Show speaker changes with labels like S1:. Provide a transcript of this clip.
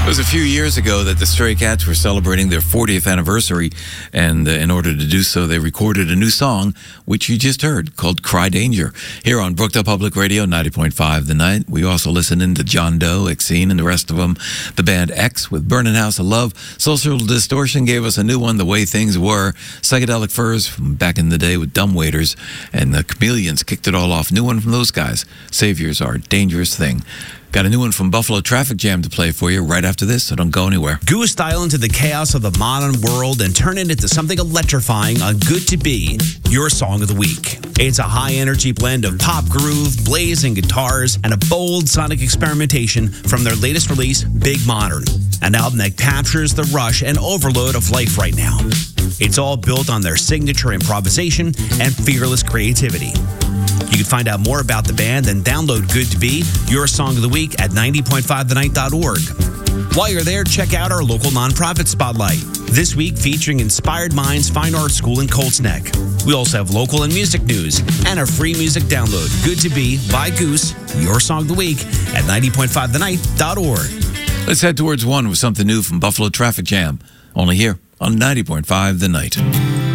S1: It was a few years ago that the Stray Cats were celebrating their 40th anniversary, and in order to do so, they recorded a new song, which you just heard, called Cry Danger. Here on Brookdale Public Radio, 90.5 The Night. We also listen in to John Doe, Exene, and the rest of them. The band X with Burning House of Love. Social Distortion gave us a new one, The Way Things Were. Psychedelic Furs from back in the day with Dumbwaiters. And the Chameleons kicked it all off. New one from those guys. Saviors Are a Dangerous Thing. Got a new one from Buffalo Traffic Jam to play for you right after this, so don't go anywhere.
S2: Goose style into the chaos of the modern world and turn it into something electrifying on Good to Be, your song of the week. It's a high-energy blend of pop groove, blazing guitars, and a bold sonic experimentation from their latest release, Big Modern, an album that captures the rush and overload of life right now. It's all built on their signature improvisation and fearless creativity. You can find out more about the band and download Good to Be, your song of the week at 90.5thenight.org. While you're there, check out our local nonprofit spotlight. This week featuring Inspired Minds Fine Arts School in Colts Neck. We also have local and music news and a free music download. Good to Be by Goose, your song of the week at 90.5thenight.org.
S1: Let's head towards one with something new from Buffalo Traffic Jam. Only here on 90.5 The Night.